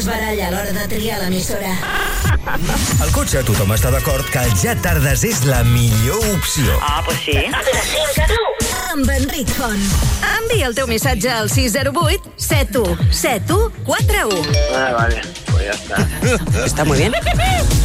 es baralla a l'hora de triar l'emissora. Al cotxe tothom està d'acord que el Ja Tardes és la millor opció. Pues sí. De 5 a 9 amb Enric Font. Envia el teu missatge al 608 717141. Vale, pues ya está. Está muy bien.